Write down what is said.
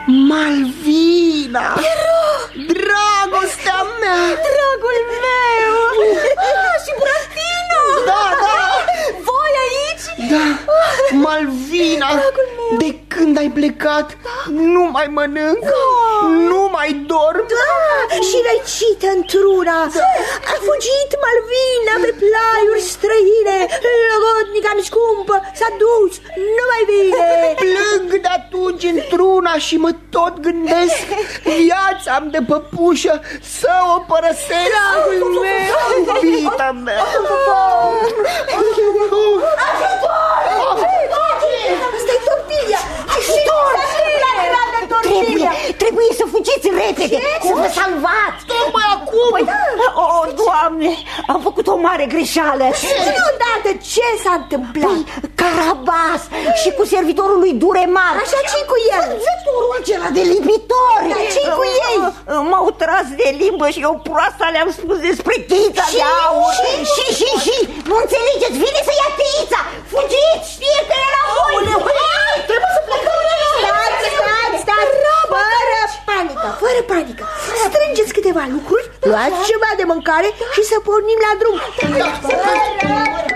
Malvina! Dragostea mea! Dragul meu! Și Buratino! Da! Voi aici? Da, Malvina, de când ai plecat, nu mai mănânc, nu mai dorm. Și răcită într-una. A fugit Malvina pe plaiuri străine. Logodnica-mi scumpă s-a dus, nu mai vine. Plâng de atunci într-una și mă tot gândesc, viața-mi de păpușă să o părăsesc. Dragul meu, iubita mea. Asta-i tortilla. Trebuie să fugiți repede, să vă salvați. Tocmai acum. Doamne, am făcut o mare greșeală. Odată ce s-a întâmplat? Carabas și cu servitorul lui Duremar. Așa, ce cu el? Văzătorul acela de lipitori. Dar ce cu ei? M-au tras de limbă și eu proasta le-am spus despre cheița de aur. Și nu înțelegeți, vine să ia cheița. Fugiți, știe că e la voi. Trebuie să plecăm. Stați, fără panică. Strângeți câteva lucruri, luați ceva de mâncare și să pornim la drum.